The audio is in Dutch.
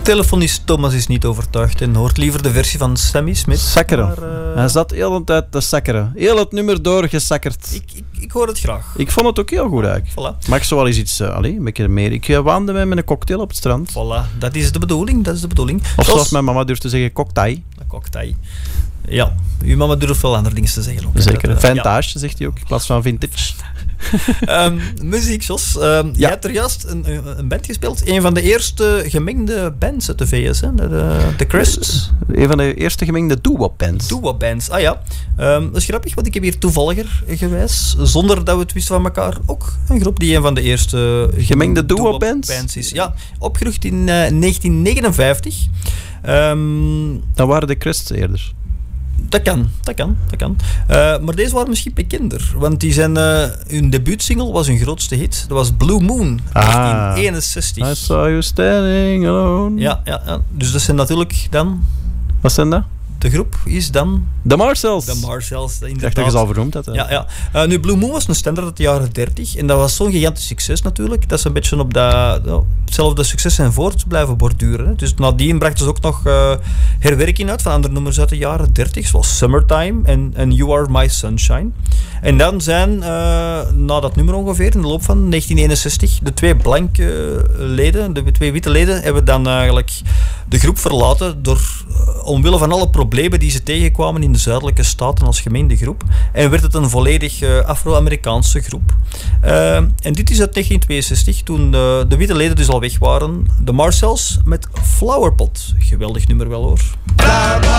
Telefonist Thomas is niet overtuigd en hoort liever de versie van Sammy Smith. Sakkeren. Hij zat heel de tijd te sakkeren. Heel het nummer doorgesakkerd. Ik hoor het graag. Ik vond het ook heel goed eigenlijk. Voilà. Mag zo wel eens iets, een beetje meer. Ik waande met een cocktail op het strand. Voilà, dat is de bedoeling. Of zoals mijn mama durft te zeggen, cocktail. Een cocktail. Ja, uw mama durft wel andere dingen te zeggen. Ook, zeker. Vintage, zegt hij ook, in plaats van vintage. Muziek, Jos. Je hebt er juist een band gespeeld. Een van de eerste gemengde bands uit de VS, hè? De Crests. Een van de eerste gemengde doo-wop bands. Doo-wop bands, ja. Dat is grappig, want ik heb hier toevalliger gewijs, zonder dat we het wisten van elkaar, ook een groep die een van de eerste gemengde doo-wop bands is. Ja, opgericht in 1959. Dan waren de Crests eerder. Dat kan. Maar deze waren misschien bekender. Want die zijn, hun debuutsingle was hun grootste hit. Dat was Blue Moon, 1961. I saw you standing alone. Ja. Dus dat zijn natuurlijk dan... Wat zijn dat? De groep is dan... The Marcells. Ik dacht dat je ze al vernoemd had. Ja. Nu, Blue Moon was een standaard uit de jaren 30. En dat was zo'n gigantisch succes natuurlijk. Dat ze een beetje op hetzelfde succes zijn voort blijven borduren. Hè. Dus nadien brachten ze ook nog herwerking uit van andere nummers uit de jaren 30. Zoals Summertime en You Are My Sunshine. En dan zijn, na dat nummer ongeveer, in de loop van 1961, de twee blanke leden, de twee witte leden, hebben dan eigenlijk de groep verlaten omwille van alle problemen die ze tegenkwamen in de zuidelijke staten als gemengde groep. En werd het een volledig Afro-Amerikaanse groep. En dit is uit 1962, toen de witte leden dus al weg waren. De Marcells met Flowerpot. Geweldig nummer wel hoor.